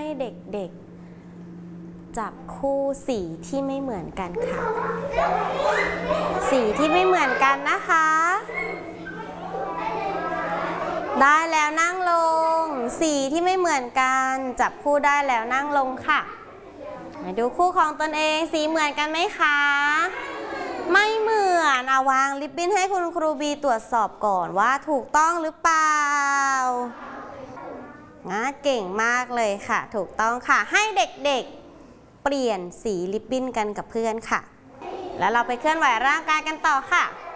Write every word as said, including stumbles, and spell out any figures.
เด็กๆจับคู่สีที่ไม่เหมือนกันค่ะสีที่ไม่เหมือนกันนะคะได้แล้วนั่งลงสีที่ไม่เหมือนกันจับคู่ได้แล้วนั่งลงค่ะมาดูคู่ของตนเองสีเหมือนกันไหมคะไม่เหมือนเอาวางริบบิ้นให้คุณครูบีตรวจสอบก่อนว่าถูกต้องหรือเปล่าง่าเก่งมากเลยค่ะถูกต้องค่ะให้เด็กๆเปลี่ยนสีริบบิ้นกันกับเพื่อนค่ะแล้วเราไปเคลื่อนไหวร่างกายกันต่อค่ะ